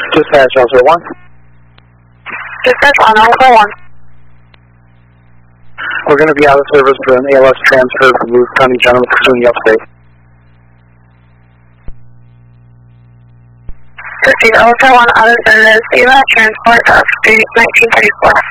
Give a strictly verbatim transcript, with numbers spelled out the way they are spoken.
Dispatch, Alpha one. Dispatch on Alpha one. We're going to be out of service for an A L S transfer from Lewis County General pursuing upstate. fifteen Alpha one out of service, A L S transport of Street nineteen thirty-four.